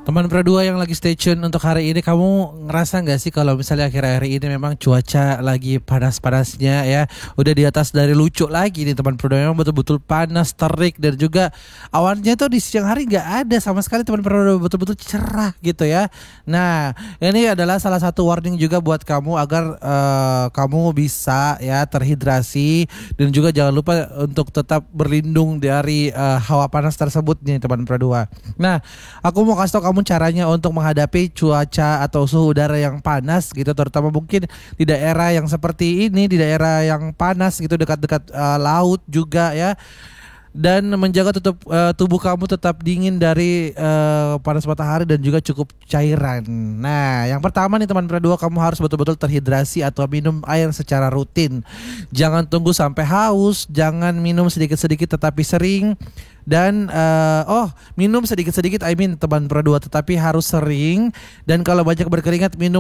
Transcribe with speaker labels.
Speaker 1: Teman Produa yang lagi stay tune untuk hari ini, kamu ngerasa nggak sih kalau misalnya akhir-akhir ini memang cuaca lagi panas-panasnya ya, udah di atas dari lucu lagi nih teman Produa, memang betul-betul panas, terik, dan juga awannya tuh di siang hari nggak ada sama sekali teman Produa, betul-betul cerah gitu ya. Nah, ini adalah salah satu warning juga buat kamu agar kamu bisa ya terhidrasi, dan juga jangan lupa untuk tetap berlindung dari hawa panas tersebut nih teman Produa. Nah, aku mau kasih tau kamu caranya untuk menghadapi cuaca atau suhu udara yang panas gitu, terutama mungkin di daerah yang seperti ini, di daerah yang panas gitu dekat-dekat laut juga ya. Dan menjaga tubuh kamu tetap dingin dari panas matahari dan juga cukup cairan. Nah, yang pertama nih teman Produa, kamu harus betul-betul terhidrasi atau minum air secara rutin. Jangan tunggu sampai haus, jangan minum sedikit-sedikit tetapi sering. Dan minum sedikit-sedikit, teman Produa, tetapi harus sering. Dan kalau banyak berkeringat, minum